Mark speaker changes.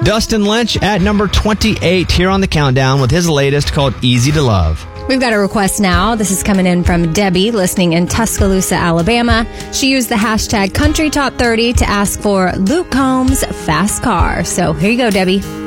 Speaker 1: Dustin Lynch at number 28 here on the countdown with his latest called Easy to Love.
Speaker 2: We've got a request now. This is coming in from Debbie, listening in Tuscaloosa, Alabama. She used the hashtag Country Top 30 to ask for Luke Combs' Fast Car. So here you go, Debbie.